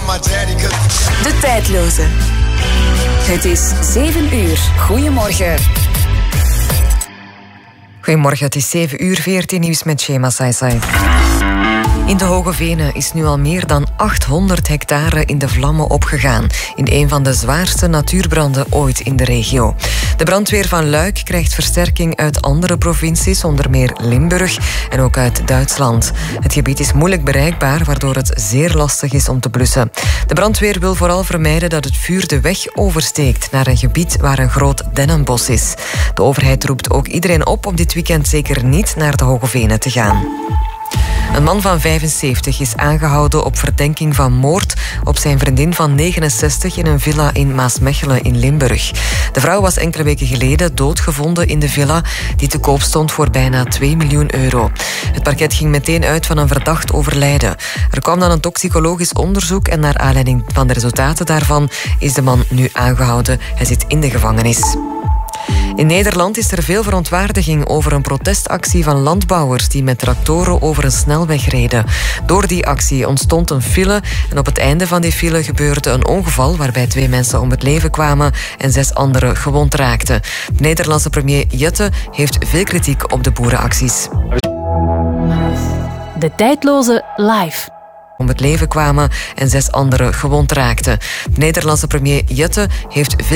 De Tijdloze. Het is 7 uur. Goedemorgen. Goedemorgen, het is 7 uur, 14 nieuws met Shema Saisai. In de Hoge Venen is nu al meer dan 800 hectare in de vlammen opgegaan in een van de zwaarste natuurbranden ooit in de regio. De brandweer van Luik krijgt versterking uit andere provincies, onder meer Limburg en ook uit Duitsland. Het gebied is moeilijk bereikbaar, waardoor het zeer lastig is om te blussen. De brandweer wil vooral vermijden dat het vuur de weg oversteekt naar een gebied waar een groot dennenbos is. De overheid roept ook iedereen op om dit weekend zeker niet naar de Hoge Venen te gaan. Een man van 75 is aangehouden op verdenking van moord op zijn vriendin van 69 in een villa in Maasmechelen in Limburg. De vrouw was enkele weken geleden doodgevonden in de villa die te koop stond voor bijna 2 miljoen euro. Het parket ging meteen uit van een verdacht overlijden. Er kwam dan een toxicologisch onderzoek en naar aanleiding van de resultaten daarvan is de man nu aangehouden. Hij zit in de gevangenis. In Nederland is er veel verontwaardiging over een protestactie van landbouwers die met tractoren over een snelweg reden. Door die actie ontstond een file en op het einde van die file gebeurde een ongeval waarbij 2 mensen om het leven kwamen en 6 anderen gewond raakten. De Nederlandse premier Jette heeft veel kritiek op de boerenacties. De Tijdloze live. Om het leven kwamen en 6 anderen gewond raakten. De Nederlandse premier Jette heeft veel